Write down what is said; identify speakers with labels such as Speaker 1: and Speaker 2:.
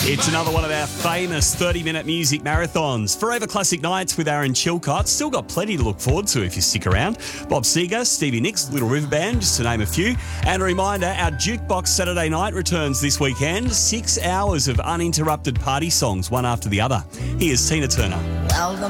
Speaker 1: It's another one of our famous 30-minute music marathons. Forever Classic Nights with Aaron Chilcott. Still got plenty to look forward to if you stick around. Bob Seger, Stevie Nicks, Little River Band, just to name a few. And a reminder, our Jukebox Saturday night returns this weekend. 6 hours of uninterrupted party songs, one after the other. Here's Tina Turner.
Speaker 2: Well,